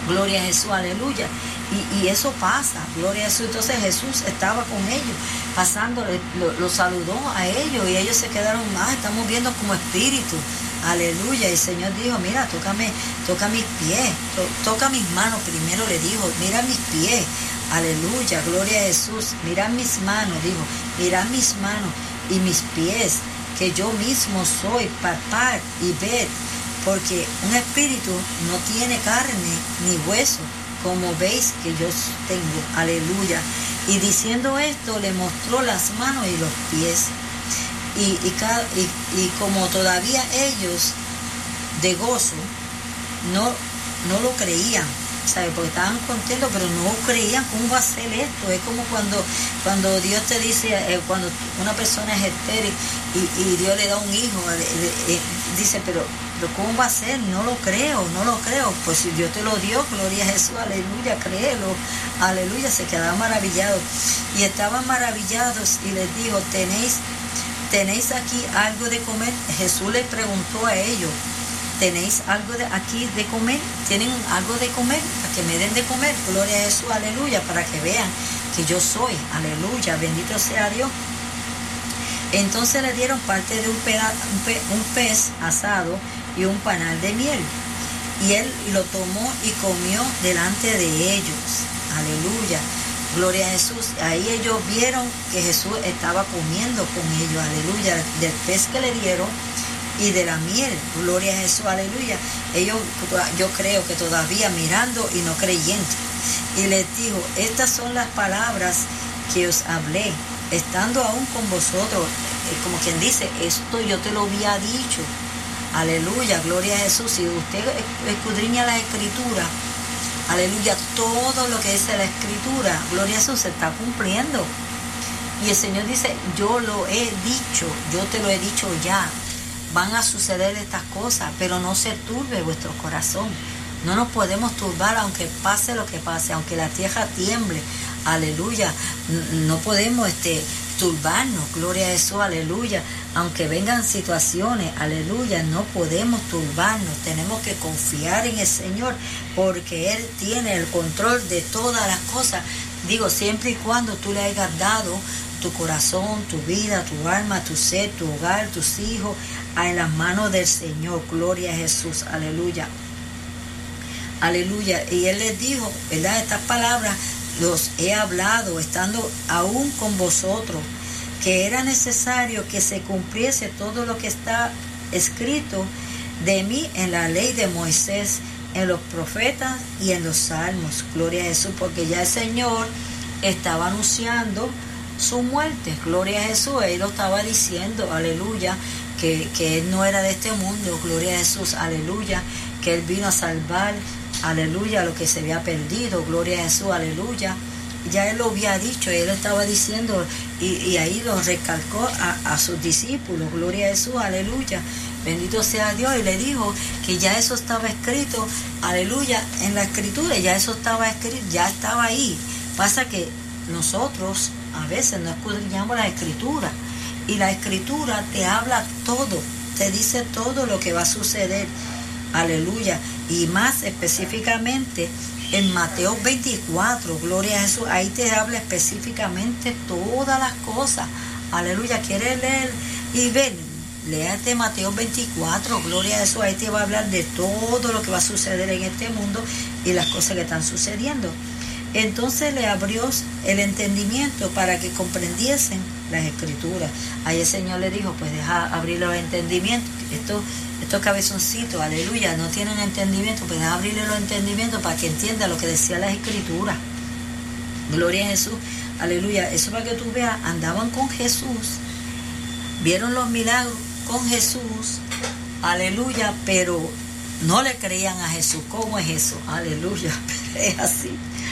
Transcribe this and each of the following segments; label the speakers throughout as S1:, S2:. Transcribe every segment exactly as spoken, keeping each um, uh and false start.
S1: Gloria a Jesús, aleluya. Y, y eso pasa, gloria a Jesús. Entonces Jesús estaba con ellos, pasándole, lo, lo saludó a ellos y ellos se quedaron más, estamos viendo como espíritu, aleluya. Y el Señor dijo, mira, tócame, toca mis pies, to, toca mis manos primero, le dijo, mira mis pies, aleluya, gloria a Jesús, mira mis manos, dijo, mira mis manos y mis pies, que yo mismo soy, palpar y ver, porque un espíritu no tiene carne ni hueso, como veis que yo tengo, aleluya. Y diciendo esto, le mostró las manos y los pies. Y, y, y, y como todavía ellos, de gozo, no, no lo creían, ¿sabes? Porque estaban contentos, pero no creían cómo va a ser esto. Es como cuando, cuando Dios te dice, eh, cuando una persona es estéril y, y Dios le da un hijo, eh, eh, dice, pero... pero ¿cómo va a ser? No lo creo, no lo creo. Pues si Dios te lo dio, gloria a Jesús, aleluya, créelo, aleluya. Se quedaban maravillados. Y estaban maravillados y les dijo, ¿tenéis, tenéis aquí algo de comer? Jesús les preguntó a ellos, ¿tenéis algo de aquí de comer? ¿Tienen algo de comer? Para que me den de comer, gloria a Jesús, aleluya, para que vean que yo soy, aleluya, bendito sea Dios. Entonces le dieron parte de un, peda, un, pe, un pez asado y un panal de miel. Y él lo tomó y comió delante de ellos. Aleluya. Gloria a Jesús. Ahí ellos vieron que Jesús estaba comiendo con ellos. Aleluya. Del pez que le dieron y de la miel. Gloria a Jesús. Aleluya. Ellos, yo creo que todavía mirando y no creyendo. Y les dijo, estas son las palabras que os hablé, estando aún con vosotros. Como quien dice, esto yo te lo había dicho. Aleluya, gloria a Jesús. Si usted escudriña la Escritura, aleluya, todo lo que dice la Escritura, gloria a Jesús, se está cumpliendo. Y el Señor dice, yo lo he dicho, yo te lo he dicho ya. Van a suceder estas cosas, pero no se turbe vuestro corazón. No nos podemos turbar aunque pase lo que pase, aunque la tierra tiemble. Aleluya, no podemos este, turbarnos, gloria a Jesús, aleluya. Aunque vengan situaciones, aleluya, no podemos turbarnos. Tenemos que confiar en el Señor porque Él tiene el control de todas las cosas. Digo, siempre y cuando tú le hayas dado tu corazón, tu vida, tu alma, tu ser, tu hogar, tus hijos, en las manos del Señor, gloria a Jesús, aleluya. Aleluya. Y Él les dijo, ¿verdad? Estas palabras los he hablado estando aún con vosotros, que era necesario que se cumpliese todo lo que está escrito de mí en la ley de Moisés, en los profetas y en los salmos. Gloria a Jesús, porque ya el Señor estaba anunciando su muerte. Gloria a Jesús, Él lo estaba diciendo, aleluya, que, que Él no era de este mundo. Gloria a Jesús, aleluya, que Él vino a salvar, aleluya, lo que se había perdido. Gloria a Jesús, aleluya. Ya Él lo había dicho, Él estaba diciendo, y, y ahí lo recalcó a, a sus discípulos. Gloria a Jesús, aleluya. Bendito sea Dios. Y le dijo que ya eso estaba escrito, aleluya, en la Escritura. Ya eso estaba escrito, ya estaba ahí. Pasa que nosotros a veces no escudriñamos la Escritura. Y la Escritura te habla todo, te dice todo lo que va a suceder. Aleluya. Y más específicamente en Mateo veinticuatro, gloria a Jesús, ahí te habla específicamente todas las cosas. Aleluya. ¿Quieres leer y ver? Léate Mateo veinticuatro, gloria a Jesús, ahí te va a hablar de todo lo que va a suceder en este mundo y las cosas que están sucediendo. Entonces le abrió el entendimiento para que comprendiesen las Escrituras. Ahí el Señor le dijo, pues deja abrir los entendimientos. Estos, estos cabezoncitos, aleluya, no tienen entendimiento, pues deja abrirle los entendimientos para que entienda lo que decía las Escrituras. Gloria a Jesús, aleluya. Eso para que tú veas, andaban con Jesús, vieron los milagros con Jesús, aleluya, pero no le creían a Jesús. ¿Cómo es eso? Aleluya, es así.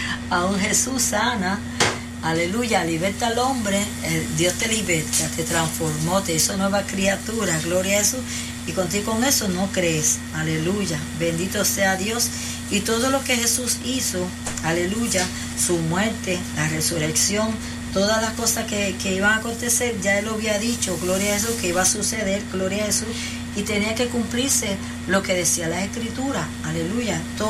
S1: Aún Jesús sana, aleluya, liberta al hombre, eh, Dios te liberta, te transformó, te hizo nueva criatura, gloria a Jesús, y contigo con eso no crees, aleluya, bendito sea Dios. Y todo lo que Jesús hizo, aleluya, su muerte, la resurrección, todas las cosas que, que iban a acontecer, ya Él lo había dicho, gloria a Jesús, que iba a suceder, gloria a Jesús, y tenía que cumplirse lo que decía la Escritura, aleluya. Todo